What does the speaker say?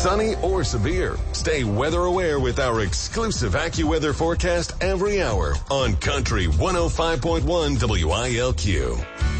sunny or severe. Stay weather aware with our exclusive AccuWeather forecast every hour on Country 105.1 WILQ.